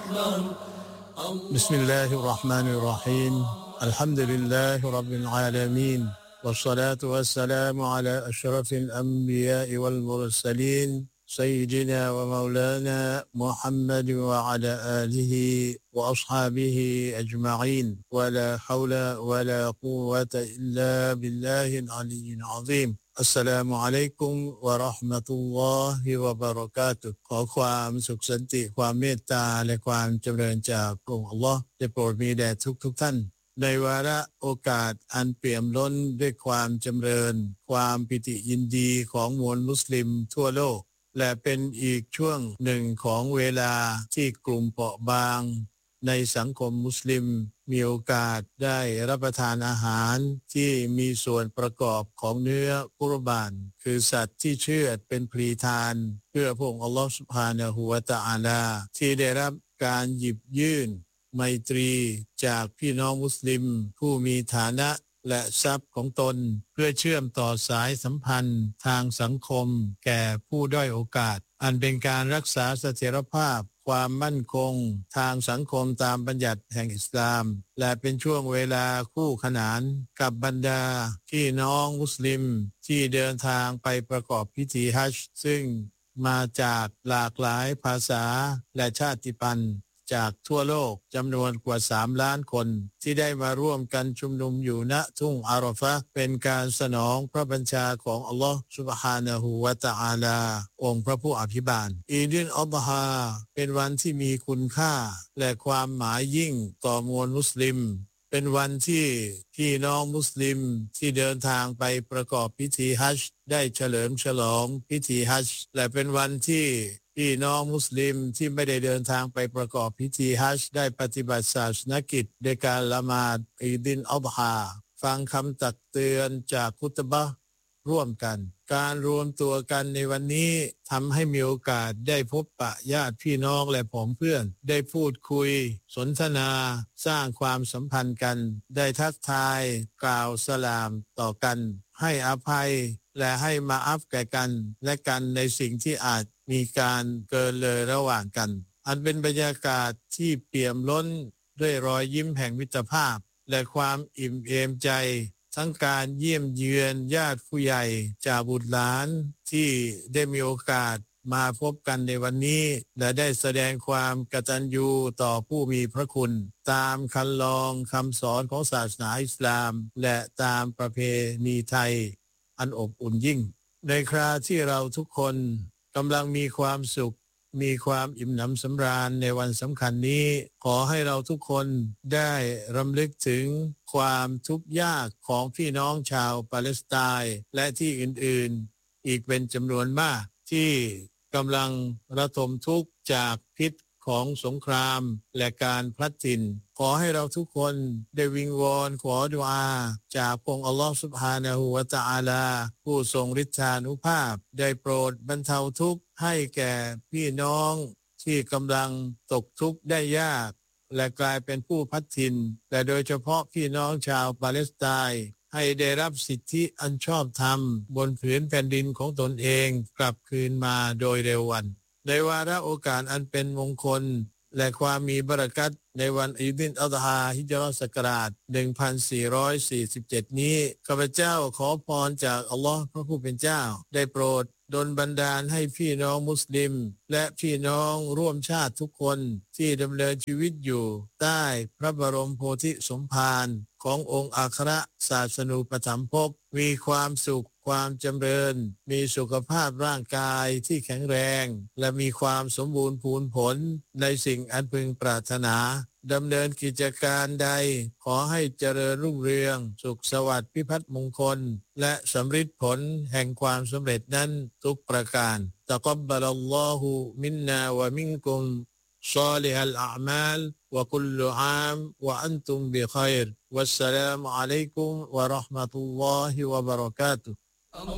بسم الله الرحمن الرحيم الحمد لله رب العالمين والصلاة والسلام على أشرف الأنبياء والمرسلين سيدنا ومولانا محمد وعلى آله وأصحابه أجمعين ولا حول ولا قوة إلا بالله العلي العظيمอัสสลามุอะลัยกุมวะเราะห์มะตุลลอฮิวะบะเราะกาตุฮ์ขอความสุขสันติความเมตตาและความเจริญจากพระองค์อัลเลาะห์ได้โปรดมีแด่ทุกท่านในวาระโอกาสอันเปี่ยมล้นด้วยความจำเริญความปิติยินดีของมวลมุสลิมทั่วโลกและเป็นอีกช่วงหนึ่งของเวลาที่กลุ่มเปราะบางในสังคมมุสลิมมีโอกาสได้รับประทานอาหารที่มีส่วนประกอบของเนื้อกุรบานคือสัตว์ที่เชือดเป็นพลีทานเพื่อพระองค์อัลลอฮฺซุบฮานะฮูวะตะอาลาที่ได้รับการหยิบยื่นไมตรีจากพี่น้องมุสลิมผู้มีฐานะและทรัพย์ของตนเพื่อเชื่อมต่อสายสัมพันธ์ทางสังคมแก่ผู้ด้อยโอกาสอันเป็นการรักษาเสถียรภาพความมั่นคงทางสังคมตามบัญญัติแห่งอิสลามและเป็นช่วงเวลาคู่ขนานกับบรรดาพี่น้องมุสลิมที่เดินทางไปประกอบพิธีฮัจญ์ซึ่งมาจากหลากหลายภาษาและชาติพันธุ์จากทั่วโลกจำนวนกว่า3 ล้านคนที่ได้มาร่วมกันชุมนุมอยู่ณทุ่งอาราฟะห์เป็นการสนองพระบัญชาของอัลลอฮฺซุบฮานะฮูวะตะอาลาองค์พระผู้อภิบาลอีดอัลฎฮาเป็นวันที่มีคุณค่าและความหมายยิ่งต่อมวลมุสลิมเป็นวันที่พี่น้องมุสลิมที่เดินทางไปประกอบพิธีฮัจญ์ได้เฉลิมฉลองพิธีฮัจญ์และเป็นวันที่พี่น้องมุสลิมที่ไม่ได้เดินทางไปประกอบพิธีฮัจญ์ได้ปฏิบัติศาสนกิจในการละหมาดอีดอัลฎฮาฟังคำตักเตือนจากคุตบะห์ร่วมกันการรวมตัวกันในวันนี้ทำให้มีโอกาสได้พบปะญาติพี่น้องและผองเพื่อนได้พูดคุยสนทนาสร้างความสัมพันธ์กันได้ทักทายกล่าวสลามต่อกันให้อภัยและให้มาอัฟแก่กันและกันในสิ่งที่อาจมีการเกินเลยระหว่างกันอันเป็นบรรยากาศที่เปี่ยมล้นด้วยรอยยิ้มแห่งมิตรภาพและความอิ่มเอมใจทั้งการเยี่ยมเยือนญาติผู้ใหญ่จากบุตรหลานที่ได้มีโอกาสมาพบกันในวันนี้และได้แสดงความกตัญญูต่อผู้มีพระคุณตามคันลองคำสอนของศาสนาอิสลามและตามประเพณีไทยอันอบอุ่นยิ่งในคราที่เราทุกคนกำลังมีความสุขมีความอิ่มหนำสำราญในวันสำคัญนี้ขอให้เราทุกคนได้รำลึกถึงความทุกข์ยากของพี่น้องชาวปาเลสไตน์และที่อื่นๆอีกเป็นจำนวนมากที่กำลังระทมทุกข์จากพิษของสงครามและการพลัดถิ่นขอให้เราทุกคนได้วิงวอนขอดุอาจากพระองค์อัลลอฮฺซุบฮานะฮูวะตะอาลาผู้ทรงฤทธานุภาพได้โปรดบรรเทาทุกข์ให้แก่พี่น้องที่กำลังตกทุกข์ได้ยากและกลายเป็นผู้พลัดถิ่นและโดยเฉพาะพี่น้องชาวปาเลสไตน์ให้ได้รับสิทธิอันชอบธรรมบนผืนแผ่นดินของตนเองกลับคืนมาโดยเร็ววันในวาระโอกาสอันเป็นมงคลและความมีบารอกัตในวันอีดอัลฎฮาฮิจเราะห์ศักราช1447นี้ข้าพเจ้าขอพรจากอัลลอฮ์พระผู้เป็นเจ้าได้โปรดดลบันดาลให้พี่น้องมุสลิมและพี่น้องร่วมชาติทุกคนที่ดำเนินชีวิตอยู่ใต้พระบรมโพธิสมภารขององค์อัครศาสนูปถัมภกมีความสุขความจำเริญมีสุขภาพร่างกายที่แข็งแรงและมีความสมบูรณ์พูนผลในสิ่งอันพึงปรารถนาดำเนินกิจการใดขอให้เจริญรุ่งเรืองสุขสวัสดิ์พิพัฒน์มงคลและสำฤทธิ์ผลแห่งความสำเร็จนั้นทุกประการตะกับบะลัลลอฮุมินนาวะมินกุมصالح الأعمال وكل عام وأنتم بخير والسلام عليكم ورحمة الله وبركاته